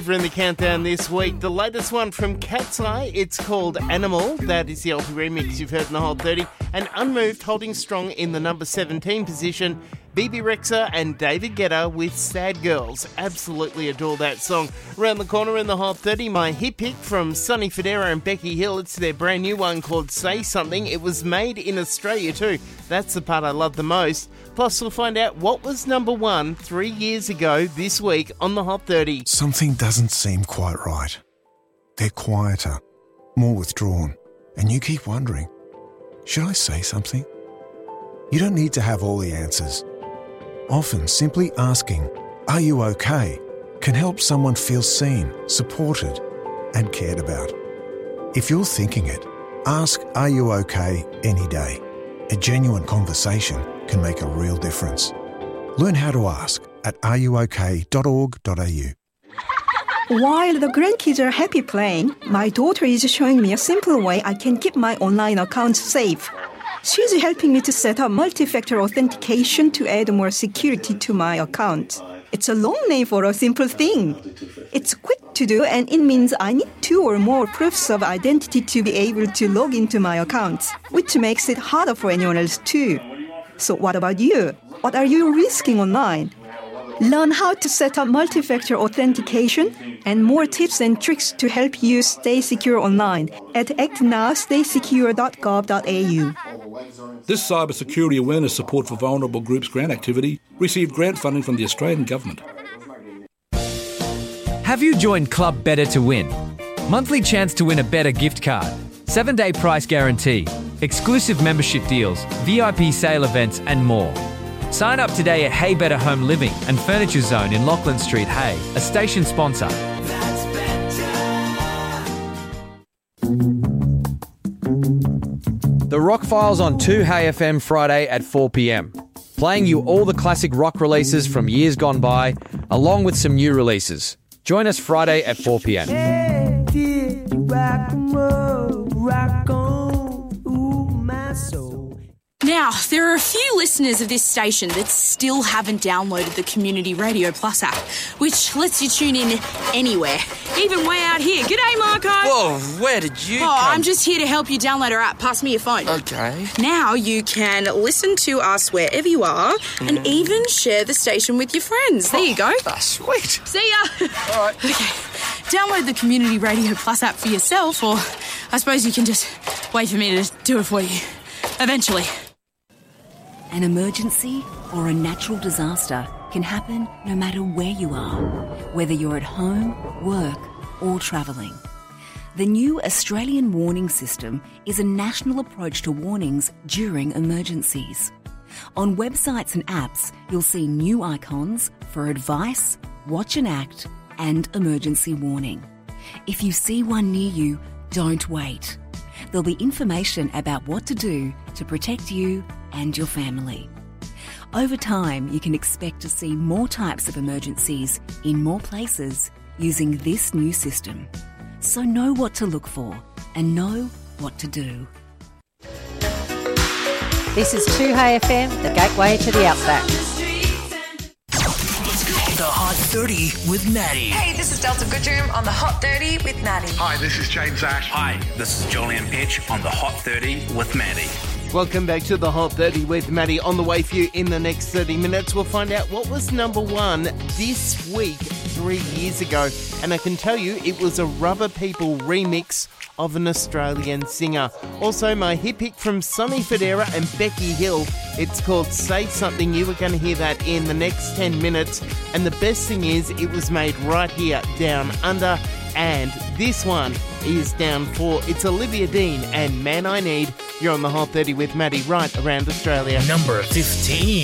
In the countdown this week, the latest one from Cat's Eye, it's called Animal. That is the Alfie remix you've heard in the Hot 30. And Unmoved holding strong in the number 17 position, BB Rexa and David Guetta with Sad Girls. Absolutely adore that song. Around the corner in the Hot 30, my hit pick from Sonny Fodera and Becky Hill. It's their brand new one called Say Something. It was made in Australia too. That's the part I love the most. Plus, we'll find out what was number 1 3 years ago this week on the Hot 30. Something doesn't seem quite right. They're quieter, more withdrawn, and you keep wondering, should I say something? You don't need to have all the answers. Often, simply asking, "Are you okay?" can help someone feel seen, supported, and cared about. If you're thinking it, ask, "Are you okay?" any day. A genuine conversation can make a real difference. Learn how to ask at areyouok.org.au. While the grandkids are happy playing, my daughter is showing me a simple way I can keep my online account safe. She's helping me to set up multi-factor authentication to add more security to my account. It's a long name for a simple thing. It's quick to do, and it means I need 2 or more proofs of identity to be able to log into my account, which makes it harder for anyone else too. So what about you? What are you risking online? Learn how to set up multi-factor authentication and more tips and tricks to help you stay secure online at actnowstaysecure.gov.au. This cybersecurity awareness support for vulnerable groups grant activity received grant funding from the Australian Government. Have you joined Club Better to win? Monthly chance to win a Better gift card, 7-day price guarantee, exclusive membership deals, VIP sale events and more. Sign up today at Hey Better Home Living and Furniture Zone in Lachlan Street, Hay, a station sponsor. The Rock Files on 2Hey FM Friday at 4 p.m. Playing you all the classic rock releases from years gone by, along with some new releases. Join us Friday at 4 p.m. Hey, dear, rock and roll, rock on, ooh, my soul. Now, there are a few listeners of this station that still haven't downloaded the Community Radio Plus app, which lets you tune in anywhere, even way out here. G'day, Marco. Whoa, where did you come? I'm just here to help you download our app. Pass me your phone. Okay. Now you can listen to us wherever you are and even share the station with your friends. There you go. That's sweet. See ya. All right. Okay. Download the Community Radio Plus app for yourself, or I suppose you can just wait for me to do it for you. Eventually. An emergency or a natural disaster can happen no matter where you are, whether you're at home, work, or travelling. The new Australian Warning System is a national approach to warnings during emergencies. On websites and apps, you'll see new icons for advice, watch and act, and emergency warning. If you see one near you, don't wait. There'll be information about what to do to protect you and your family. Over time, you can expect to see more types of emergencies in more places using this new system. So know what to look for and know what to do. This is 2Hey FM, the gateway to the Outback. The Hot 30 with Maddie. Hey, this is Delta Goodroom on the Hot 30 with Maddie. Hi, this is James Ash. Hi, this is Julian Pitch on the Hot 30 with Maddie. Welcome back to the Hot 30 with Maddie. On the way for you in the next 30 minutes, we'll find out what was number 1 this week 3 years ago. And I can tell you it was a Rubber People remix of an Australian singer. Also, my hit pick from Sonny Fodera and Becky Hill. It's called Say Something. You are going to hear that in the next 10 minutes. And the best thing is it was made right here down under. And this one is down 4. It's Olivia Dean and Man I Need. You're on the Hot 30 with Maddie right around Australia. Number 15.